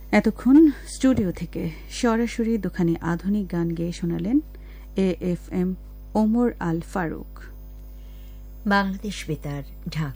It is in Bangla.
এতক্ষণ স্টুডিও থেকে সরাসরি দুখানি আধুনিক গান গেয়ে শোনালেন AFM ওমর আল ফারুক। বাংলাদেশ বেতার, ঢাকা।